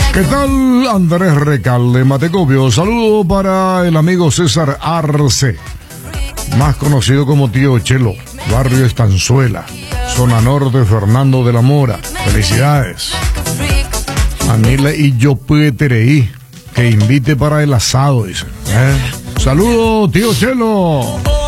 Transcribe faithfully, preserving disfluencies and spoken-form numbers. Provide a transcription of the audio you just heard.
¿Qué tal, Andrés Recalde Matecopio? Saludo para el amigo César Arce, más conocido como Tío Chelo, barrio Estanzuela, zona norte, Fernando de la Mora. Felicidades. Anila y yo Tereí, que invite para el asado, dice. ¿Eh? Saludo, Tío Chelo.